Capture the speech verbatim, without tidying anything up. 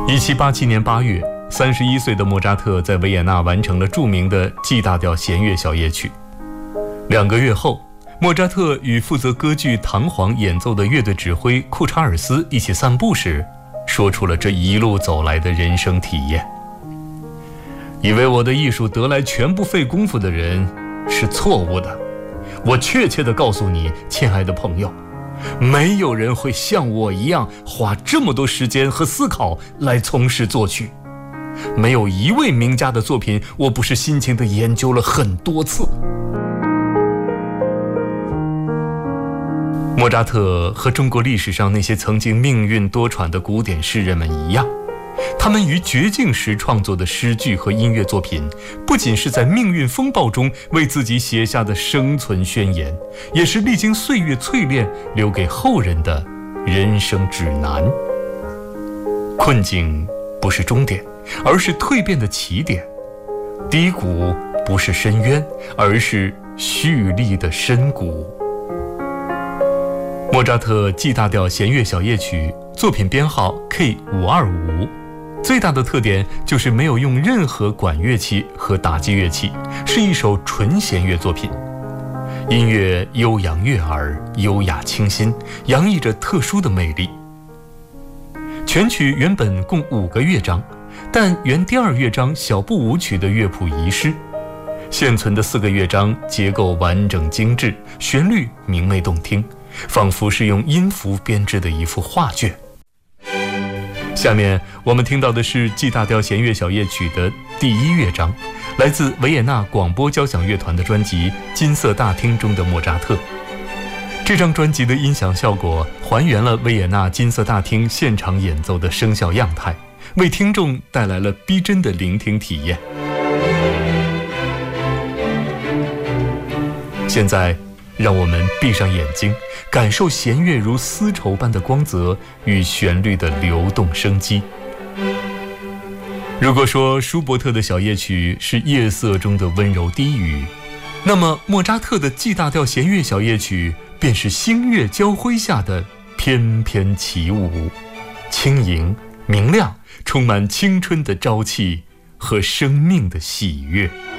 一七八七年八月，三十一岁的莫扎特在维也纳完成了著名的 G 大调弦乐小夜曲。两个月后，莫扎特与负责歌剧《唐璜》演奏的乐队指挥库查尔斯一起散步时，说出了这一路走来的人生体验。以为我的艺术得来全不费功夫的人是错误的。我确切地告诉你，亲爱的朋友，没有人会像我一样花这么多时间和思考来从事作曲。没有一位名家的作品，我不是辛勤地研究了很多次。莫扎特和中国历史上那些曾经命运多舛的古典诗人们一样，他们于绝境时创作的诗句和音乐作品，不仅是在命运风暴中为自己写下的生存宣言，也是历经岁月淬炼留给后人的人生指南。困境不是终点，而是蜕变的起点；低谷不是深渊，而是蓄力的深谷。莫扎特 G 大调弦乐小夜曲作品编号 K 五二五，最大的特点就是没有用任何管乐器和打击乐器，是一首纯弦乐作品。音乐悠扬悦耳，优雅清新，洋溢着特殊的魅力。全曲原本共五个乐章，但原第二乐章小步舞曲的乐谱遗失，现存的四个乐章结构完整精致，旋律明媚动听，仿佛是用音符编织的一幅画卷。下面我们听到的是 G 大调弦乐小夜曲的第一乐章，来自维也纳广播交响乐团的专辑《金色大厅》中的莫扎特。这张专辑的音响效果还原了维也纳金色大厅现场演奏的声效样态，为听众带来了逼真的聆听体验。现在让我们闭上眼睛，感受弦乐如丝绸般的光泽与旋律的流动生机。如果说舒伯特的小夜曲是夜色中的温柔低语，那么莫扎特的 G 大调弦乐小夜曲便是星月交辉下的翩翩起舞，轻盈明亮，充满青春的朝气和生命的喜悦。